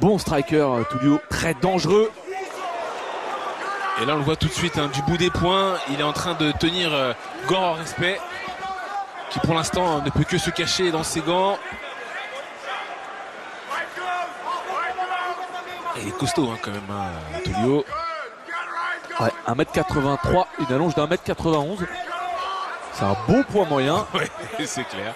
bon striker, Tullio, très dangereux. Et là on le voit tout de suite, hein, du bout des poings, il est en train de tenir Gore en respect, qui pour l'instant ne peut que se cacher dans ses gants. Et il est costaud hein, quand même, hein, Tullio. Ouais, 1m83, une allonge d'1m91. C'est un bon poids moyen. Ouais, c'est clair.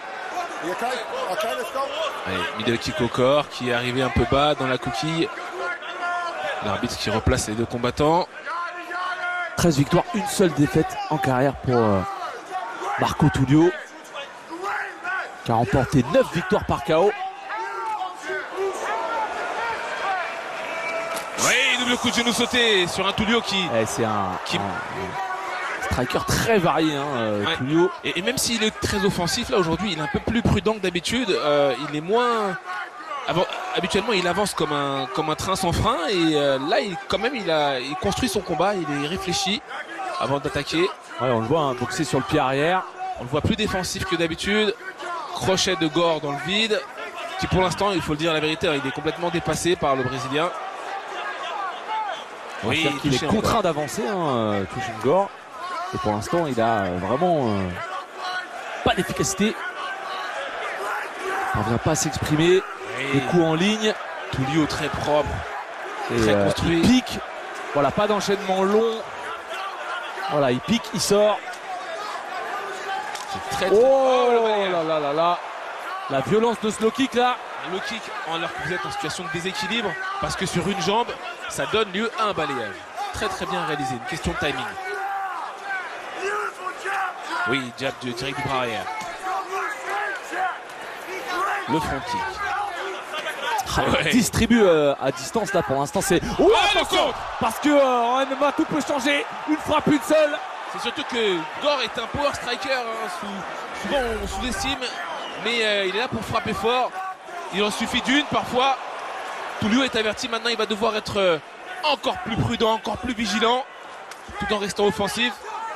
Allez, middle kick au corps qui est arrivé un peu bas dans la coquille. L'arbitre qui replace les deux combattants. 13 victoires, une seule défaite en carrière pour Marco Tullio, qui a remporté 9 victoires par KO. Oui, double coup de genou sauté sur un Tullio qui... C'est un striker très varié, hein, ouais. Tullio. Et même s'il est très offensif, là aujourd'hui, il est un peu plus prudent que d'habitude. Il est moins... Habituellement, il avance comme un train sans frein. Et là, il construit son combat. Il est réfléchi avant d'attaquer. Ouais, on le voit hein, boxer sur le pied arrière. On le voit plus défensif que d'habitude. Crochet de Gore dans le vide. Qui pour l'instant, il faut le dire la vérité, il est complètement dépassé par le Brésilien. Oui, il est contraint d'avancer, hein, Gore. Et pour l'instant, il a vraiment pas d'efficacité. Il ne parvient pas à s'exprimer. Des coups en ligne. Tullio très propre, et très construit. Il pique. Voilà, pas d'enchaînement long. Voilà, il pique, il sort. C'est très, oh là là là là. La violence de ce low kick là. Un low kick alors que vous êtes en situation de déséquilibre, parce que sur une jambe, ça donne lieu à un balayage. Très très bien réalisé, une question de timing. Oui, jab direct du bras arrière. Le front kick. Il distribue à distance là pour l'instant, c'est... Oh, attention, parce que en MMA tout peut changer. Une frappe, une seule. C'est surtout que Gore est un power striker, hein, souvent on sous-estime, mais il est là pour frapper fort. Il en suffit d'une parfois. Tullio est averti, maintenant il va devoir être encore plus prudent, encore plus vigilant, tout en restant offensif.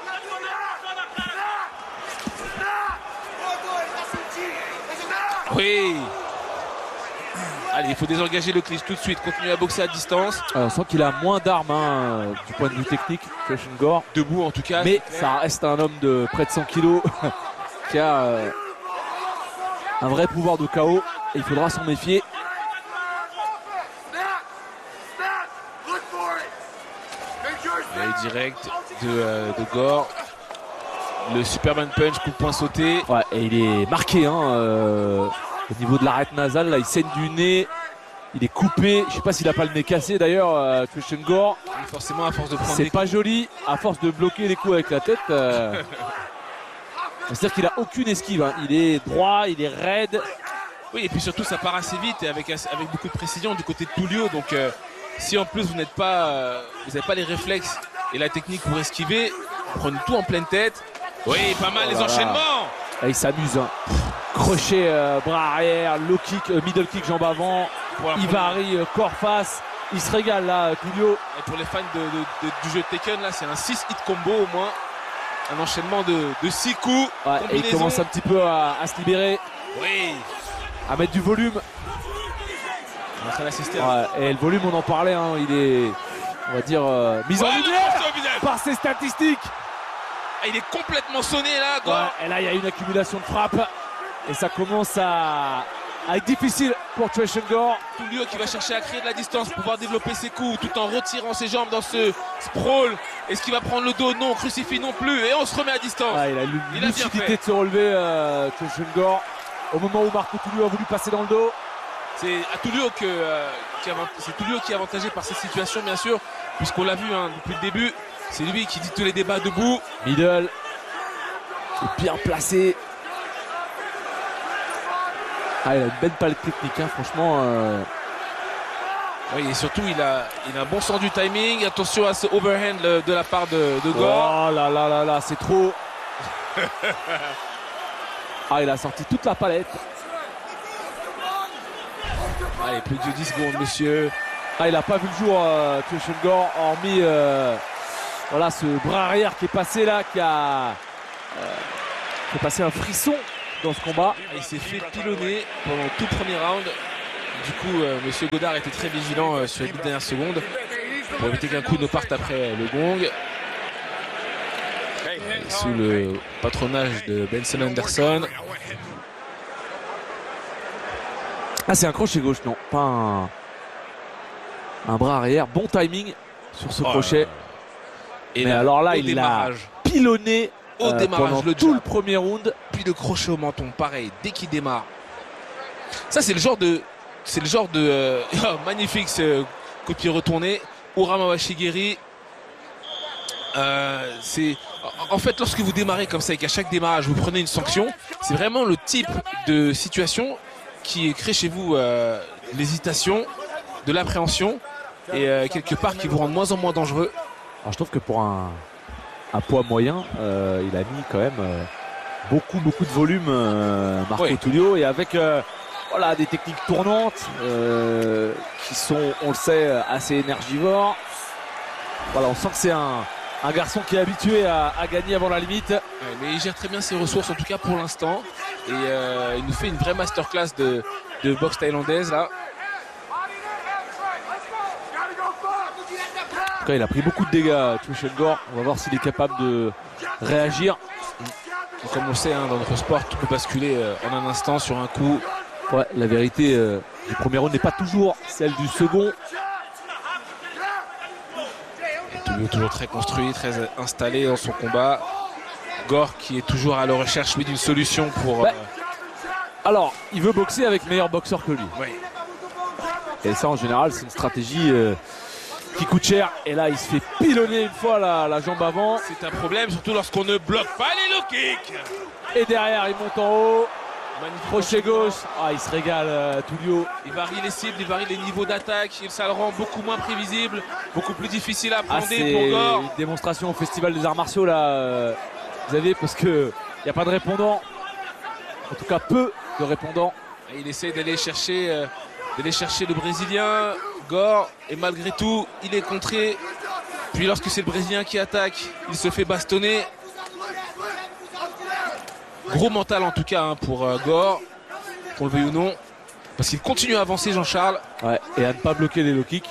Oui. Allez, il faut désengager le clinch tout de suite, continuer à boxer à distance. On sent qu'il a moins d'armes hein, du point de vue technique, Christian Gore. Debout en tout cas. Mais ça reste un homme de près de 100 kg qui a un vrai pouvoir de KO et il faudra s'en méfier. Allez, direct de Gore. Le Superman Punch, coup de poing sauté. Ouais, et il est marqué hein, au niveau de l'arête nasale, là il saigne du nez. Il est coupé, je sais pas s'il a pas le nez cassé d'ailleurs, Christian Gore. Forcément à force de prendre. C'est pas joli, à force de bloquer les coups avec la tête. C'est-à-dire qu'il a aucune esquive, hein. Il est droit, il est raide. Oui, et puis surtout ça part assez vite et avec beaucoup de précision du côté de Tullio. Donc si en plus vous n'avez pas les réflexes et la technique pour esquiver, vous prenez tout en pleine tête. Oui, pas mal les enchaînements. Et il s'amuse. Hein. Crochet, bras arrière, low kick, middle kick, jambe avant. Il varie, corps face. Il se régale là, Tullio. Et pour les fans du jeu de Tekken, là, c'est un 6 hit combo au moins. Un enchaînement de 6 coups. Ouais, et il commence un petit peu à se libérer. Oui. À mettre du volume. On est en train d'assister. Ouais, et le volume, on en parlait. Hein, il est, on va dire, mis en lumière par ses statistiques. Ah, il est complètement sonné là, Gore. Ouais, et là, il y a une accumulation de frappes. Et ça commence à être difficile pour Christian Gore. Tullio qui va chercher à créer de la distance pour pouvoir développer ses coups tout en retirant ses jambes dans ce sprawl. Est-ce qu'il va prendre le dos? Non, crucifix non plus. Et on se remet à distance. Ouais, il a eu une lucidité de se relever, Christian Gore. Au moment où Marco Tullio a voulu passer dans le dos. C'est à Tullio c'est Tullio qui est avantagé par cette situation, bien sûr, puisqu'on l'a vu hein, depuis le début. C'est lui qui dit tous les débats debout. Middle. C'est bien placé. Ah, il a une belle palette technique, hein, franchement. Oui, et surtout, il a un bon sens du timing. Attention à ce overhand de la part de Gore. Oh là là là là, c'est trop. Ah, il a sorti toute la palette. Allez, plus que 10 secondes, monsieur. Ah, il n'a pas vu le jour, Christian Gore, hormis voilà, ce bras arrière qui est passé là, qui a fait passer un frisson dans ce combat. Il s'est fait pilonner pendant tout le premier round. Du coup, Monsieur Godard était très vigilant sur les 10 dernières secondes pour éviter qu'un coup ne parte après le gong. Et sous le patronage de Benson Anderson. Ah, c'est un crochet gauche, non, pas un bras arrière. Bon timing sur ce crochet. Et mais là, alors là, il l'a pilonné au démarrage, pendant le tout jab. le premier round. Puis le crochet au menton, pareil, dès qu'il démarre. Ça, c'est le genre de magnifique ce coup de pied retourné. Ura Mawashigiri. En fait, lorsque vous démarrez comme ça et qu'à chaque démarrage vous prenez une sanction, c'est vraiment le type de situation qui crée chez vous l'hésitation, de l'appréhension et quelque part qui vous rend de moins en moins dangereux. Alors je trouve que pour un poids moyen, il a mis quand même beaucoup de volume, Marco Tullio, et avec voilà, des techniques tournantes qui sont, on le sait, assez énergivores. Voilà, on sent que c'est un garçon qui est habitué à gagner avant la limite. Ouais, mais il gère très bien ses ressources, en tout cas pour l'instant. Et il nous fait une vraie masterclass de boxe thaïlandaise là. En tout cas, il a pris beaucoup de dégâts, Choi Gore. On va voir s'il est capable de réagir. Comme on le sait, hein, dans notre sport, tout peut basculer en un instant sur un coup. Ouais, la vérité du premier round n'est pas toujours celle du second. Toujours très construit, très installé dans son combat. Gore qui est toujours à la recherche d'une solution pour... Alors, il veut boxer avec meilleur boxeur que lui. Oui. Et ça, en général, c'est une stratégie qui coûte cher. Et là, il se fait pilonner une fois la jambe avant. C'est un problème, surtout lorsqu'on ne bloque pas les low kicks. Et derrière, il monte en haut. Crochet gauche. Ah, il se régale, Tullio. Il varie les cibles, il varie les niveaux d'attaque. Ça le rend beaucoup moins prévisible, beaucoup plus difficile à appréhender pour Gore. Une démonstration au Festival des Arts Martiaux, là, Xavier, parce qu'il n'y a pas de répondant. En tout cas, peu de répondants. Et il essaie d'aller chercher le Brésilien, Gore. Et malgré tout, il est contré. Puis lorsque c'est le Brésilien qui attaque, il se fait bastonner. Gros mental en tout cas hein, pour Gore, qu'on le veuille ou non, parce qu'il continue à avancer Jean-Charles. Ouais, et à ne pas bloquer les low kicks.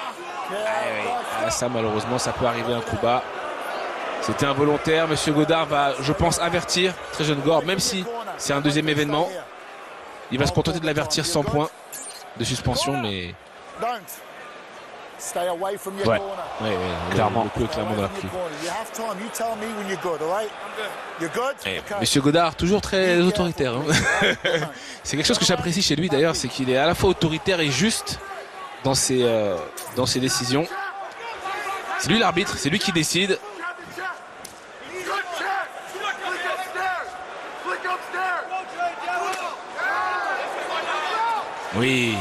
Ça malheureusement ça peut arriver un coup bas. C'était involontaire, Monsieur Godard va je pense avertir très jeune Gore, même si c'est un deuxième événement. Il va se contenter de l'avertir sans point de suspension, mais... Ouais, clairement. Le coup est clairement dans la pluie. Monsieur Godard, toujours très autoritaire. Hein. C'est quelque chose que j'apprécie chez lui d'ailleurs, c'est qu'il est à la fois autoritaire et juste dans ses décisions. C'est lui l'arbitre, c'est lui qui décide. Oui.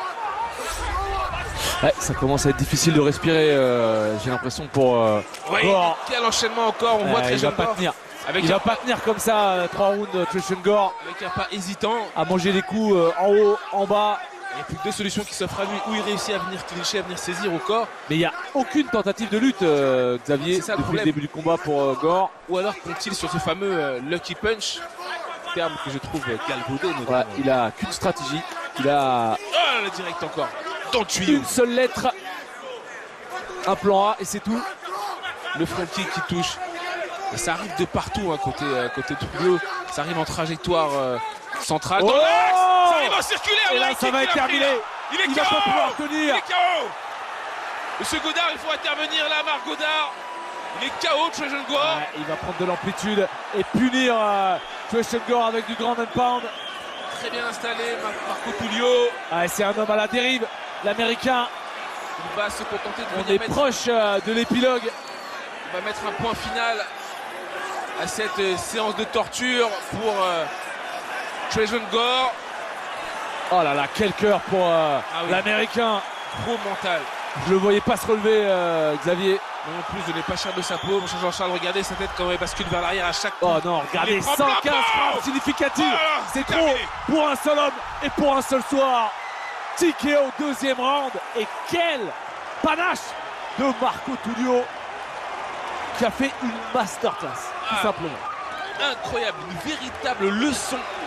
Ouais, ça commence à être difficile de respirer, j'ai l'impression pour Gore. Quel enchaînement encore, on voit très jeune Gore. Il va pas tenir comme ça 3 rounds, Choi Gore. Avec un pas hésitant. À manger des coups en haut, en bas. Il n'y a plus que deux solutions qui s'offrent à lui, où il réussit à venir clincher, à venir saisir au corps. Mais il n'y a aucune tentative de lutte, Xavier, ça, depuis le début du combat pour Gore. Ou alors compte-t-il sur ce fameux Lucky Punch, terme que je trouve galvaudé. Ouais, il a qu'une stratégie. Il a... Oh, le direct encore. Dans le tuyau. Une seule lettre. Un plan A et c'est tout. Le front kick qui touche. Et ça arrive de partout, hein, côté Tullio. Ça arrive en trajectoire centrale. Oh, ça arrive en circulaire. Et là, ça va être terminé. Il va pas pouvoir tenir. Il est KO. Monsieur Godard, il faut intervenir là, Marc Godard. Il est KO, Choi Gore. Ouais, il va prendre de l'amplitude et punir Choi Gore avec du grand and pound. Très bien installé, Marco Tullio. Ouais, c'est un homme à la dérive, l'Américain. Il va se contenter de venir mettre... proche de l'épilogue. Il va mettre un point final à cette séance de torture pour Choi Gore. Oh là là, quel cœur pour l'Américain. Gros mental. Je le voyais pas se relever, Xavier. Non plus, de n'est pas cher de sa peau. Mon cher Jean-Charles, regardez sa tête quand elle bascule vers l'arrière à chaque fois. Oh non, regardez, 115 frappes significatives. Oh, c'est trop pour un seul homme et pour un seul soir. TKO deuxième round. Et quel panache de Marco Tullio qui a fait une masterclass, tout simplement. Incroyable, une véritable leçon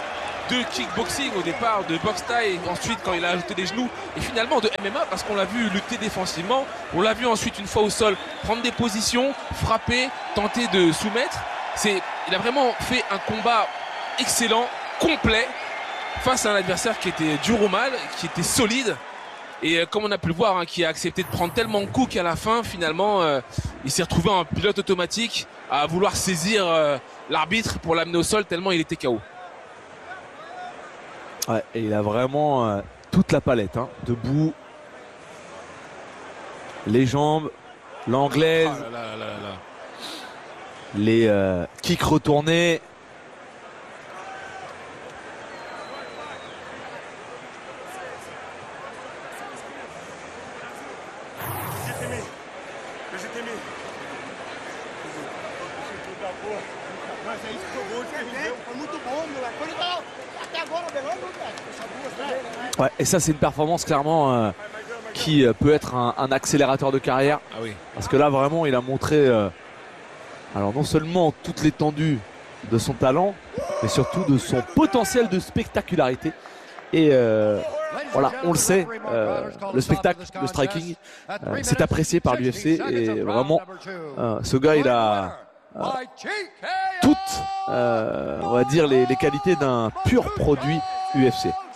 de kickboxing au départ, de boxe thaï, et ensuite quand il a ajouté des genoux, et finalement de MMA, parce qu'on l'a vu lutter défensivement, on l'a vu ensuite une fois au sol prendre des positions, frapper, tenter de soumettre. Il a vraiment fait un combat excellent, complet, face à un adversaire qui était dur au mal, qui était solide, et comme on a pu le voir, hein, qui a accepté de prendre tellement de coups qu'à la fin, finalement, il s'est retrouvé en pilote automatique à vouloir saisir l'arbitre pour l'amener au sol tellement il était KO. Ouais, et il a vraiment toute la palette, hein, debout, les jambes, l'anglaise, les kicks retournés. Ouais, et ça c'est une performance clairement qui peut être un accélérateur de carrière. Ah oui. Parce que là vraiment il a montré alors non seulement toute l'étendue de son talent, mais surtout de son potentiel de spectacularité. Et voilà, on le sait, le spectacle, le striking, c'est apprécié par l'UFC. Et vraiment, ce gars il a toutes, on va dire, les qualités d'un pur produit UFC.